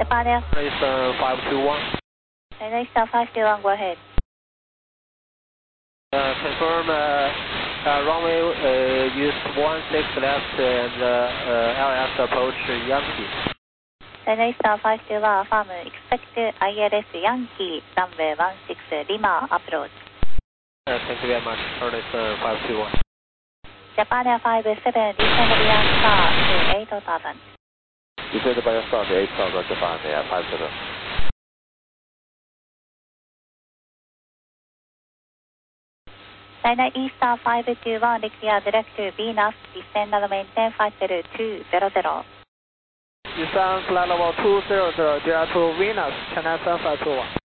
Japan Eastern 521. China Eastern 521, go ahead. Confirm runway use 16 left and LS approach Yankee. China Eastern 521, affirm, expect ILS Yankee, runway 16 Lima approach. Thank you very much. China Eastern 521. Japan Air 57, descend via star to 8000. Descend via star to 8000, Japan Air 57. China Eastern 521, declare direct to Venus, descend and maintain flight level 200. Descend flight level 200, direct to Venus, China Eastern 521.